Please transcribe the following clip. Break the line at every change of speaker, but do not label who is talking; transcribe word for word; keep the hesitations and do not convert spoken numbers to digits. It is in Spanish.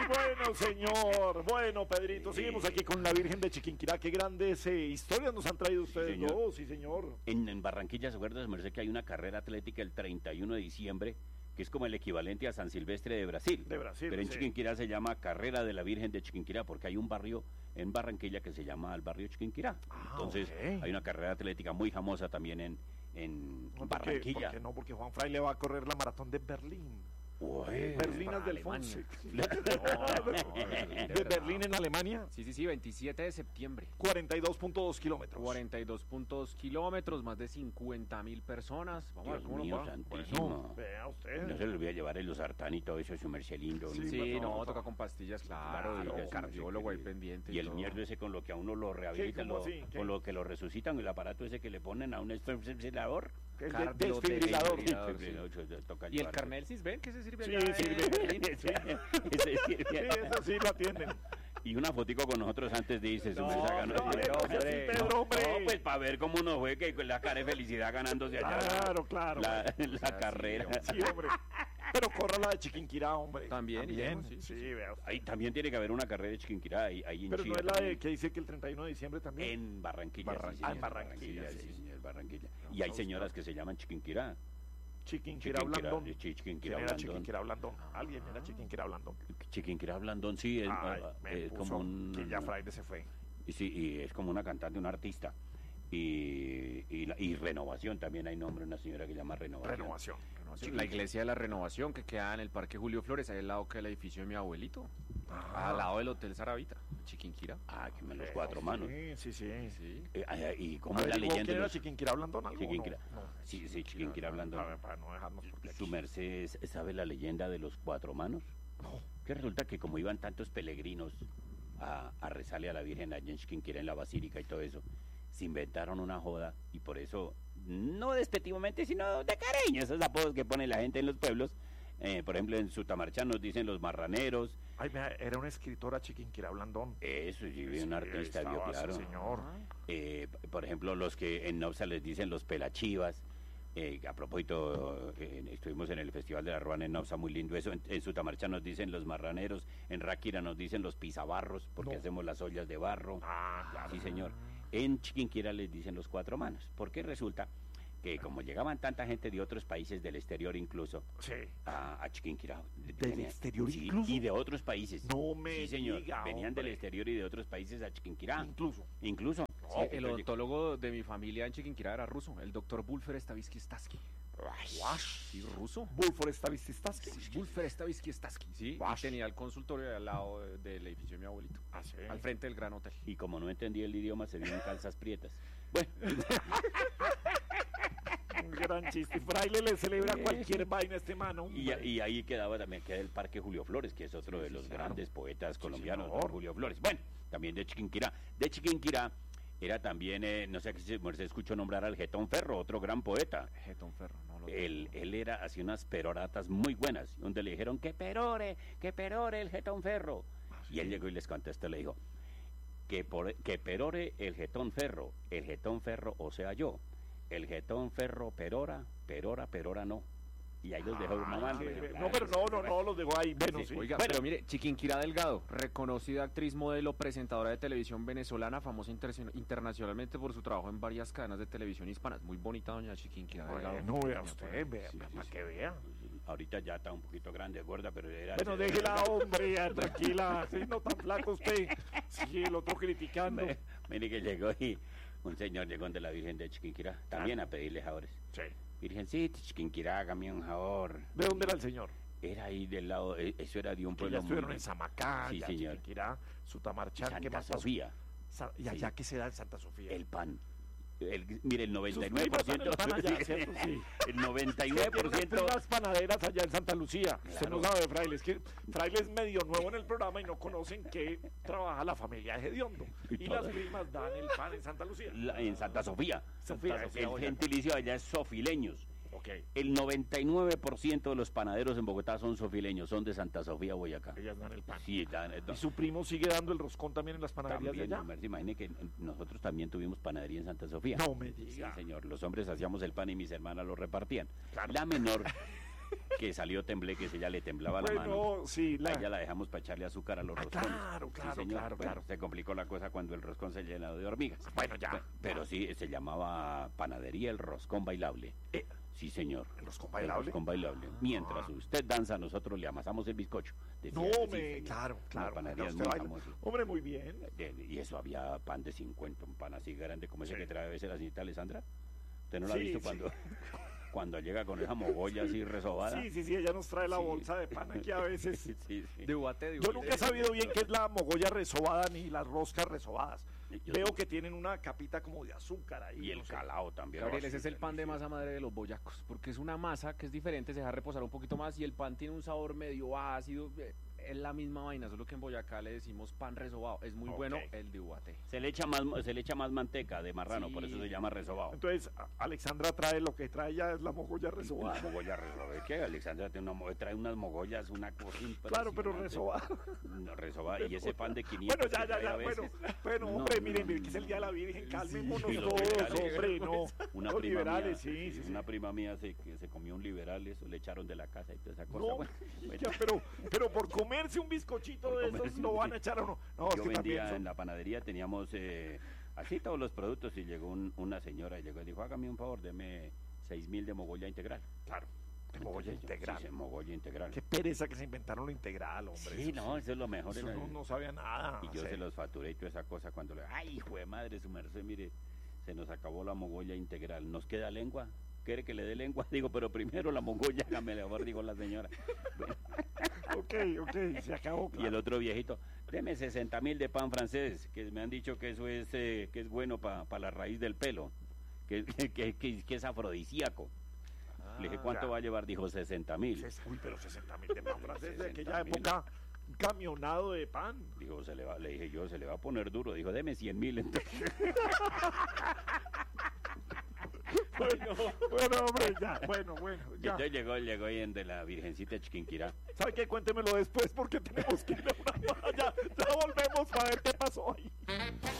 bueno, señor. Bueno, Pedrito, seguimos aquí con la Virgen de Chiquinquirá. Qué grandes eh, historias nos han traído ustedes
señor.
dos, sí, señor.
En, en Barranquilla, ¿se acuerda, me parece que hay una carrera atlética el treinta y uno de diciembre, que es como el equivalente a San Silvestre de Brasil?
De Brasil,
Pero en
sí.
Chiquinquirá se llama Carrera de la Virgen de Chiquinquirá, porque hay un barrio en Barranquilla que se llama el barrio Chiquinquirá.
Ah,
Entonces,
ok.
hay una carrera atlética muy famosa también en, en
No, porque,
Barranquilla.
porque no, porque Juan Fraile va a correr la maratón de Berlín.
Ué,
Berlinas del
Alemania.
Fonse.
No, no, de
De Berlín en Alemania,
Sí, sí, sí, veintisiete de septiembre.
cuarenta y dos punto dos kilómetros.
cuarenta y dos punto dos kilómetros, más de cincuenta mil personas. Vamos a ver
Dios
cómo nos
mío
va.
santísimo.
Bueno, vea usted.
No se lo voy a llevar el losartán y todo eso, su merced lindo.
Sí,
¿no?
Sí,
por
no,
favor.
toca con pastillas, claro,
Claro,
y el
sí,
cardiólogo
sí,
ahí
sí.
pendiente.
Y el
todo.
mierdo ese con lo que a uno lo rehabilitan,
¿Cómo
lo-
así? ¿Qué?
con lo que lo resucitan, el aparato ese que le ponen a un desfibrilador.
El de-
Cardio-
desfibrilador.
desfibrilador, sí.
Desfibrilador, toca
¿Y el
llevar-
carnet ven que se sirve
Sí,
allá?
sirve.
eh?
Sí, ese sirve.
Sí, eso sí lo atienden.
Y una fotico con nosotros antes dice su
No,
merced ganó-
no,
hombre,
no,
hombre.
sí, Pedro, hombre.
No, pues para ver cómo uno fue que con la cara de felicidad ganándose allá
Claro, claro.
la,
O
la
sea, sí,
carrera.
Sí, hombre. Pero corra la de Chiquinquirá, hombre.
También,
También.
sí,
Sí,
sí,
vea usted.
Ahí también tiene que haber una carrera de Chiquinquirá ahí, ahí en
Pero no
Chía
es la
también.
de que dice que el treinta y uno de diciembre también.
En Barranquilla,
Barran-
sí,
ah,
señor,
en Barranquilla, sí.
sí, señor, Barranquilla.
No,
Y hay
no,
señoras
usted-
que se llaman Chiquinquirá.
Chiquinquirá
Chiquinquirá,
Blandón.
sí, Chiquinquirá
¿Quién era
Blandón.
Chiquinquirá Blandón? Alguien era Chiquinquirá Blandón.
Chiquinquirá Blandón, sí, es,
Ay,
ah,
me
es
puso
como un...
que ya Fraile se fue.
y sí, y es como una cantante, una artista. Y, y, la- y Renovación, también hay nombre, una señora que se llama Renovación.
Renovación.
Sí, la iglesia de la Renovación que queda en el Parque Julio Flores, ahí al lado que el edificio de mi abuelito,
Ah.
al lado del Hotel Saravita, Chiquinquirá.
Ah, que me los
Eh,
cuatro manos.
Sí, sí, sí.
Sí.
Eh, ah, ¿Y cómo es la
¿Averiguó
leyenda?
quién
de
era
los-
Chiquinquirá Blandón? ¿Algo?
Chiquinquirá.
No, no.
Sí, sí, Chiquinquirá Blandón.
A ver, para no dejarnos porque
¿Su
aquí-
merced sabe la leyenda de los cuatro manos?
No.
Que resulta que como iban tantos peregrinos a, a rezarle a la Virgen allá en Chiquinquirá, en la Basílica y todo eso, se inventaron una joda y por eso, no despectivamente, sino de cariño, esos apodos que pone la gente en los pueblos. Eh, por ejemplo, en Sutamarchá nos dicen los marraneros.
Ay, vea, era una escritora Chiquinquirá Blandón.
Eso, sí,
Sí,
un
ahí
artista,
estaba,
vio,
sí,
claro.
señor.
Eh, p- por ejemplo, los que en Nopsa les dicen los pelachivas. Eh, a propósito, eh, estuvimos en el Festival de la Ruana en Nopsa, muy lindo eso. En, en Sutamarchá nos dicen los marraneros, en Ráquira nos dicen los pisabarros, porque
No.
hacemos las ollas de barro.
Ah, claro.
Sí, señor. En Chiquinquirá les dicen los cuatro manos, porque resulta que como llegaban tanta gente de otros países del exterior incluso
Sí.
a, a Chiquinquirá.
¿Del
venían-
exterior
sí,
incluso?
Y de otros países.
No me
Sí, señor.
diga,
Venían del
hombre.
exterior y de otros países a Chiquinquirá.
Incluso.
Incluso.
Sí,
Sí,
el
entonces-
odontólogo de mi familia en Chiquinquirá era ruso, el doctor Bulfer Stavisky Staski. Sí, ruso.
Bulfor Stavisky.
Sí, Bulfer Stavisky Staski, sí. Y
Wash.
tenía el consultorio al lado de- del edificio de mi abuelito,
Ah, sí.
al frente del Gran Hotel.
Y como no entendía el idioma, se vio en calzas prietas. Bueno,
Un gran chiste. Fraile le celebra cualquier vaina a este mano.
y, y ahí quedaba también queda el Parque Julio Flores, que es otro de los
claro.
grandes poetas colombianos,
señor.
don Julio Flores. Bueno, también de Chiquinquirá. De Chiquinquirá era también, eh, no sé si se escuchó nombrar al Getón Ferro, otro gran poeta.
Getón Ferro, no lo
Él,
tengo.
él era, hacía unas peroratas muy buenas, donde le dijeron que perore, que perore el Getón Ferro. Y él llegó y les contestó, le dijo, que, por, que perore el Getón Ferro, el Getón Ferro, o sea yo, el Getón Ferro perora, perora, perora no. Y ahí los dejó
Ah,
mamando.
qué-
Dijo,
no, pero no, no, no, los dejó ahí. Bueno,
Sí,
sí.
Oiga,
Bueno.
pero mire, Chiquinquirá Delgado, reconocida actriz, modelo, presentadora de televisión venezolana, famosa interse- internacionalmente por su trabajo en varias cadenas de televisión hispanas. Muy bonita doña Chiquinquirá Delgado.
Bueno, vea
Doña
usted,
Paula.
vea,
Sí, sí,
para
sí.
que vea.
Ahorita ya está un poquito grande, gorda, pero era...
Bueno, déjela, hombre, ya, tranquila. Sí, no tan flaco usted. Sí, el otro criticando.
Me- Mire que llegó y un señor llegó de la Virgen de Chiquinquirá, también a pedirle favores.
Sí.
Virgencita, Chiquinquirá, hágame un favor.
¿De dónde era el señor?
Era ahí del lado, eh, eso era de un
Que
pueblo
ya estuvieron
muy-
en Samacá,
Sí,
ya
señor.
Chiquinquirá, Sutamarchán, ¿qué
Santa
más pasó?
Sofía,
Sa- y allá que se da en Santa Sofía.
el pan. El, mire, el
Sus
noventa y nueve por ciento,
primos dan el pan allá, ¿cierto? Sí.
el noventa y nueve por ciento,
Tiene unas panaderas allá en Santa Lucía. Usted
Claro.
no sabe de Fraile. Es que Fraile es medio nuevo en el programa y no conocen que trabaja la familia de Hediondo.
Y
Y
todo.
las primas dan el pan en Santa Lucía.
la- en Santa Sofía.
Sofía,
Santa
Sofía,
el
Boyacá.
gentilicio allá es sofileños.
Ok.
El noventa y nueve por ciento de los panaderos en Bogotá son sofileños, son de Santa Sofía, Boyacá.
Ellas dan el pan.
Sí, dan-
Y su primo sigue dando el roscón también en las panaderías
también,
de allá.
Merce, imagine que nosotros también tuvimos panadería en Santa Sofía.
No me
Sí,
diga.
señor. Los hombres hacíamos el pan y mis hermanas lo repartían.
Claro.
La menor, que salió tembleque, que ella le temblaba la mano.
Bueno, sí,
La...
la...
A ella la dejamos para echarle azúcar a los
Ah,
roscones.
claro, claro,
Sí, señor.
claro,
Bueno,
claro.
se complicó la cosa cuando el roscón se llenó de hormigas.
Bueno, ya.
Pe- Pero sí, se llamaba Panadería El Roscón Bailable.
Eh,
Sí, señor.
¿El roscón
El
bailable?
roscón bailable. Mientras
Ah.
usted danza, nosotros le amasamos el bizcocho. Decía,
No,
sí,
me,
señor.
claro,
La
claro.
panadería
ya
es
usted
muy
baila.
famosa.
Hombre, muy bien.
Eh, Y eso había pan de cincuenta, un pan así grande como ese
Sí.
que trae a veces la señorita Alessandra. ¿Usted no lo ha
Sí,
visto
sí.
cuando, cuando llega con esa mogolla así resobada?
Sí, sí, sí, ella nos trae la
Sí.
bolsa de pan aquí a veces.
Sí, sí, sí.
De Ubaté, de
Yo
Ubaté.
nunca he sabido bien qué es la mogolla resobada ni las roscas resobadas.
Yo-
Veo que tienen una capita como de azúcar ahí.
Y el
no sé.
calao también.
Gabriel,
Oh,
ese
sí,
es el pan de
delicioso.
masa madre de los boyacos, porque es una masa que es diferente, se deja reposar un poquito más y el pan tiene un sabor medio ácido. eh, Es la misma vaina, solo que en Boyacá le decimos pan resobado. Es muy
Ok.
bueno el de Ubaté.
Se le echa más, se le echa más manteca de marrano, por eso
Sí.
se llama resobado.
Entonces, a- Alexandra trae lo que trae ya es la mogolla
Una
resobada.
mogolla resobada. ¿Qué? Alexandra tiene una mo- trae unas mogollas, una cosa
Claro, pero
impresionante.
resobada.
No, resobada. Y ese pan de quinientos
Bueno, ya,
que
ya,
trae
ya.
a
Bueno,
veces.
bueno,
No,
hombre,
no,
miren, miren,
no,
que es el
no.
día de la Virgen. Calmémonos
Y los
todos,
liberales.
hombre, no.
Una
Los
prima
liberales,
mía,
sí, sí, sí.
una prima mía se, que se comió un liberal, eso le echaron de la casa y toda esa cosa.
No,
Bueno, bueno,
ya, pero, pero por comerse un bizcochito
Por
de esos
comerse
lo
un-
van a echar o no. No, es
yo
que también
vendía
son-
en la panadería, teníamos eh, así todos los productos y llegó un- una señora y llegó y dijo, hágame un favor, deme seis mil de mogolla integral.
Claro, de mogolla
Entonces yo,
integral.
Sí, sí, mogolla integral.
Qué pereza que se inventaron lo integral, hombre.
Sí,
eso
no, eso es lo mejor.
Eso
era-
no, no sabía nada.
Y yo
sí.
se los facturé y toda esa cosa cuando le... Ay, hijo de madre, su merced, mire, se nos acabó la mogolla integral. ¿Nos queda lengua? ¿Quiere que le dé lengua? Digo, pero primero la mogolla, hágame el favor, dijo la señora. Bueno,
Ok, ok, se acabó.
y el otro viejito, deme sesenta mil de pan francés, que me han dicho que eso es, eh, que es bueno para la raíz del pelo, que, que, que- que es afrodisíaco. Le dije, ¿cuánto
ya.
va a llevar? Dijo, sesenta mil.
Ses- Uy, pero sesenta mil de pan francés de aquella
sesenta mil.
época. Un camionado de pan.
Dijo, se le va, le dije yo, se le va a poner duro. Dijo, deme cien mil. Entonces,
Bueno, bueno, hombre, ya. Bueno, bueno,
y
ya.
entonces llegó, llegó ahí en de la Virgencita de Chiquinquirá.
¿Sabe qué? Cuéntemelo después porque tenemos que ir a una... Ya, ya volvemos para ver qué pasó ahí.